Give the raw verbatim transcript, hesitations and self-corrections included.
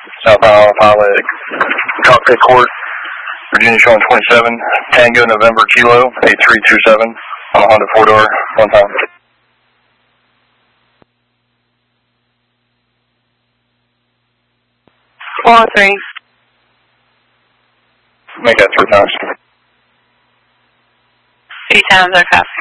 Southbound Pilot, Cockpit Court, Virginia showing twenty-seven, Tango November Kilo, eight three two seven, on a Honda four-door, one time. four three. Make that three times. Three times aircraft.